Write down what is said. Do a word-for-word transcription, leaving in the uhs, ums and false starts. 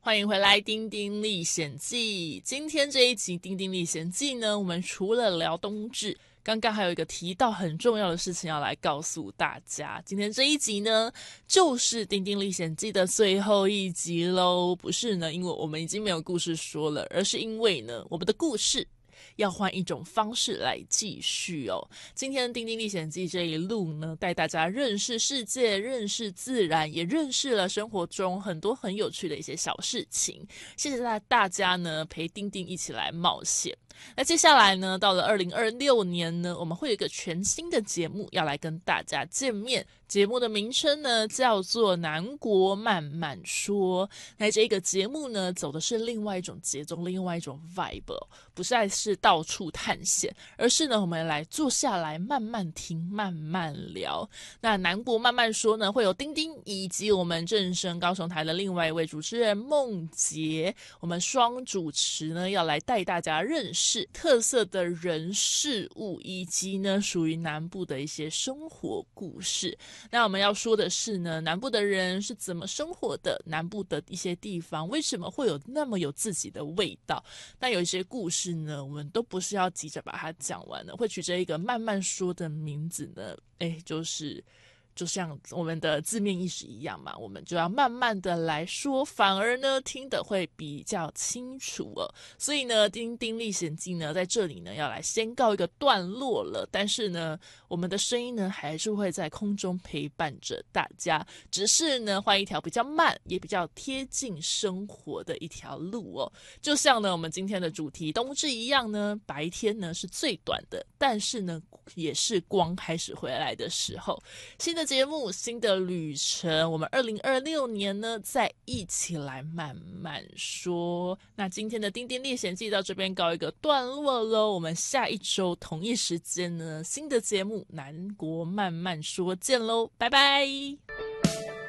欢迎回来《丁丁历险记》。今天这一集《丁丁历险记》呢，我们除了聊冬至，刚刚还有一个提到很重要的事情要来告诉大家。今天这一集呢，就是《丁丁历险记》的最后一集咯。不是呢，因为我们已经没有故事说了，而是因为呢，我们的故事要换一种方式来继续哦。今天《丁丁历险记》这一路呢，带大家认识世界，认识自然，也认识了生活中很多很有趣的一些小事情。谢谢大家呢，陪丁丁一起来冒险。那接下来呢，到了二零二六年呢，我们会有一个全新的节目要来跟大家见面。节目的名称呢叫做南国慢慢说。那这个节目呢走的是另外一种节奏，另外一种 vibe， 不再是到处探险，而是呢我们来坐下来慢慢听慢慢聊。那南国慢慢说呢会有丁丁以及我们正声高雄台的另外一位主持人梦洁，我们双主持呢要来带大家认识特色的人事物，以及呢属于南部的一些生活故事。那我们要说的是呢，南部的人是怎么生活的，南部的一些地方为什么会有那么有自己的味道。那有一些故事呢，我们都不是要急着把它讲完的，会取这一个慢慢说的名字呢，诶，就是就像我们的字面意思一样嘛，我们就要慢慢的来说，反而呢听得会比较清楚哦。所以呢，丁丁历险记呢在这里呢要来先告一个段落了，但是呢我们的声音呢还是会在空中陪伴着大家，只是呢换一条比较慢也比较贴近生活的一条路哦。就像呢我们今天的主题冬至一样呢，白天呢是最短的，但是呢也是光开始回来的时候。新的节目，新的旅程，我们二零二六年呢再一起来慢慢说。那今天的丁丁历险记到这边告一个段落咯，我们下一周同一时间呢新的节目南国慢慢说见咯，拜拜。